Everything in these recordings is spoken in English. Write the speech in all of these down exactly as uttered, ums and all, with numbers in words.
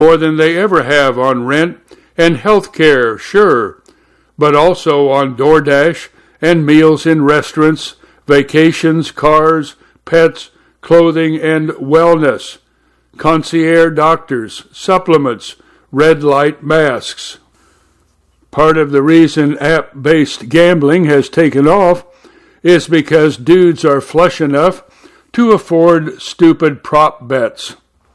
more than they ever have on rent and health care, sure, but also on DoorDash and meals in restaurants, vacations, cars, pets, clothing, and wellness, concierge doctors, supplements, red light masks. Part of the reason app-based gambling has taken off is because dudes are flush enough to afford stupid prop bets.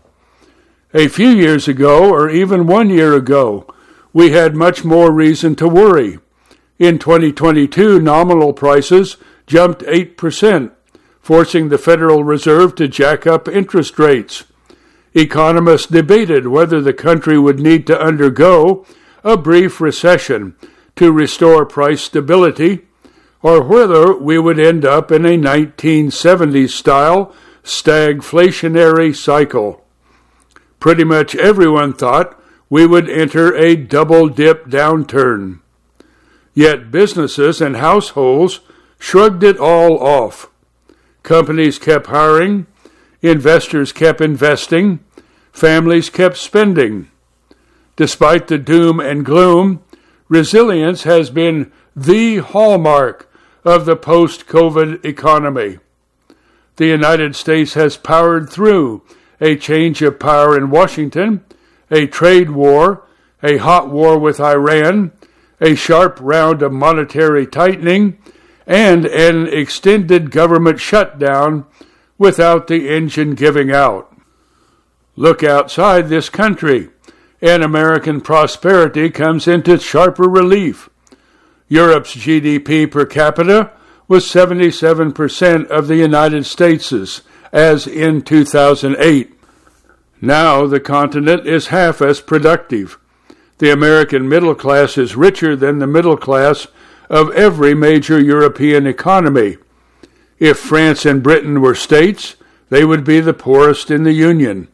A few years ago, or even one year ago, we had much more reason to worry. In twenty twenty-two, nominal prices jumped eight percent, forcing the Federal Reserve to jack up interest rates. Economists debated whether the country would need to undergo a brief recession to restore price stability, or whether we would end up in a nineteen seventies-style stagflationary cycle. Pretty much everyone thought we would enter a double-dip downturn. Yet businesses and households shrugged it all off. Companies kept hiring, investors kept investing, families kept spending. Despite the doom and gloom, resilience has been the hallmark of the post-COVID economy. The United States has powered through a change of power in Washington, a trade war, a hot war with Iran, a sharp round of monetary tightening, and an extended government shutdown without the engine giving out. Look outside this country, and American prosperity comes into sharper relief. Europe's G D P per capita was seventy-seven percent of the United States's, as in two thousand eight. Now the continent is half as productive. The American middle class is richer than the middle class of every major European economy. If France and Britain were states, they would be the poorest in the Union.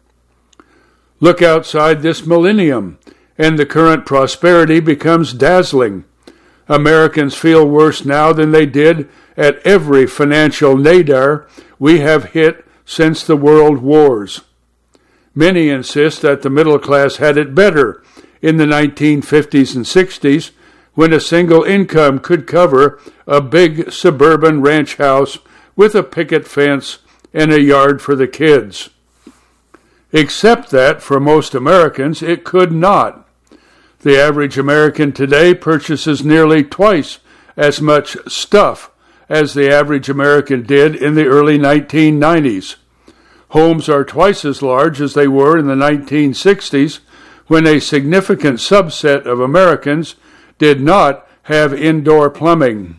Look outside this millennium, and the current prosperity becomes dazzling. Americans feel worse now than they did at every financial nadir we have hit since the world wars. Many insist that the middle class had it better in the nineteen fifties and sixties, when a single income could cover a big suburban ranch house with a picket fence and a yard for the kids. Except that, for most Americans, it could not. The average American today purchases nearly twice as much stuff as the average American did in the early nineteen nineties. Homes are twice as large as they were in the nineteen sixties, when a significant subset of Americans did not have indoor plumbing.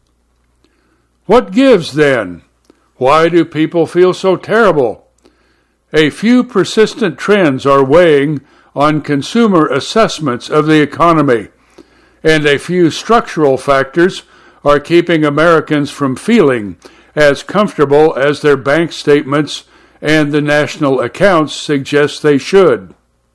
What gives, then? Why do people feel so terrible? A few persistent trends are weighing on consumer assessments of the economy, and a few structural factors are keeping Americans from feeling as comfortable as their bank statements and the national accounts suggest they should.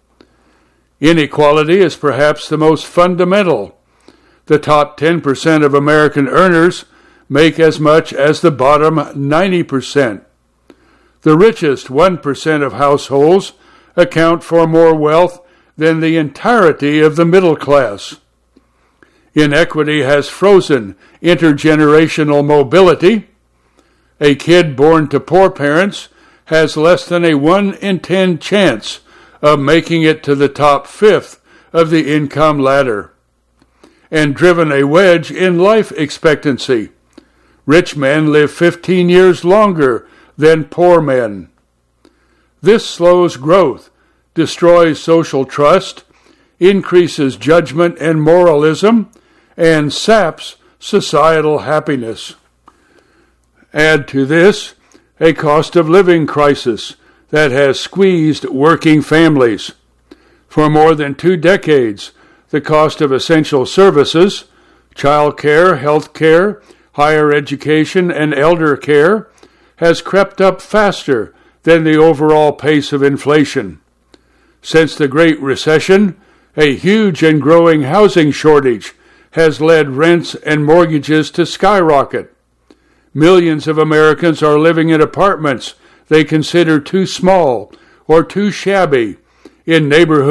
Inequality is perhaps the most fundamental. The top ten percent of American earners make as much as the bottom ninety percent. The richest one percent of households account for more wealth than the entirety of the middle class. Inequity has frozen intergenerational mobility. A kid born to poor parents has less than a one in ten chance of making it to the top fifth of the income ladder, and driven a wedge in life expectancy. Rich men live fifteen years longer than poor men. This slows growth, destroys social trust, increases judgment and moralism, and saps societal happiness. Add to this a cost of living crisis that has squeezed working families. For more than two decades, the cost of essential services, child care, health care, higher education, and elder care, has crept up faster than the overall pace of inflation. Since the Great Recession, a huge and growing housing shortage has led rents and mortgages to skyrocket. Millions of Americans are living in apartments they consider too small or too shabby, in neighborhoods